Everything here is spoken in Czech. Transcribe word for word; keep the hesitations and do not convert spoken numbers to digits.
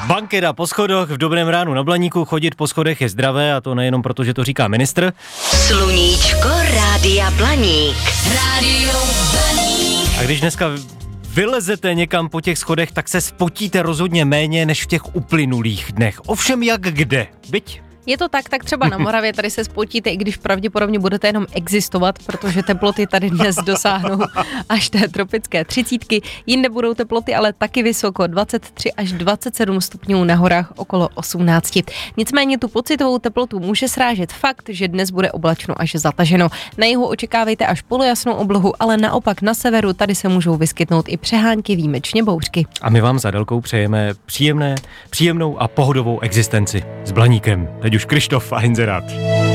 Bankera po schodech v dobrém ránu na Blaníku, chodit po schodech je zdravé a to nejenom proto, že to říká ministr. Sluníčko Rádia Blaník. Rádio Blaník. A když dneska vylezete někam po těch schodech, tak se spotíte rozhodně méně než v těch uplynulých dnech. Ovšem jak kde, viď? Je to tak, tak třeba na Moravě tady se spotíte, i když pravděpodobně budete jenom existovat, protože teploty tady dnes dosáhnou až té tropické třicítky. Jinde budou teploty ale taky vysoko, dvacet tři až dvacet sedm stupňů, na horách okolo osmnáct. Nicméně tu pocitovou teplotu může srážet fakt, že dnes bude oblačno až zataženo. Na jihu očekávejte až polojasnou oblohu, ale naopak na severu tady se můžou vyskytnout i přehánky, výjimečně bouřky. A my vám za Adelkou přejeme příjemné, příjemnou a pohodovou existenci s Blaníkem. Teď už Krištof a Hinzerát.